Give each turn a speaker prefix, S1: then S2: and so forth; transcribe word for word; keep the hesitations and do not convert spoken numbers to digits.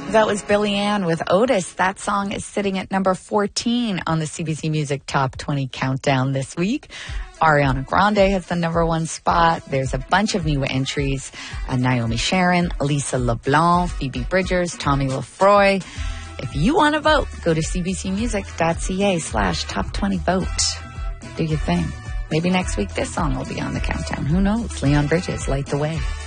S1: That was Billie Ann with Otis. That song is sitting at number fourteen on the C B C Music Top twenty Countdown this week. Ariana Grande has the number one spot. There's a bunch of new entries. Uh, Naomi Sharon, Lisa LeBlanc, Phoebe Bridgers, Tommy Lafroy. If you want to vote, go to cbcmusic.ca slash top 20 vote. Do your thing. Maybe next week this song will be on the countdown. Who knows? Leon Bridges, Light the Way.